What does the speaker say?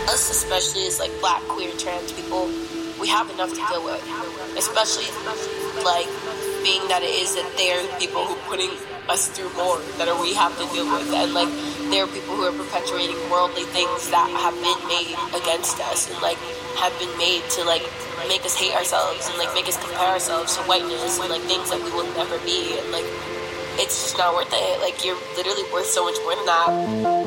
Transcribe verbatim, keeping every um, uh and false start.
us, especially as like black, queer, trans people, we have enough to deal with. Especially like being that it is that they're the people who are putting us through more that we have to deal with, and like there are people who are perpetuating worldly things that have been made against us and like have been made to like make us hate ourselves and like make us compare ourselves to whiteness and like things that we will never be, and like it's just not worth it. Like you're literally worth so much more than that.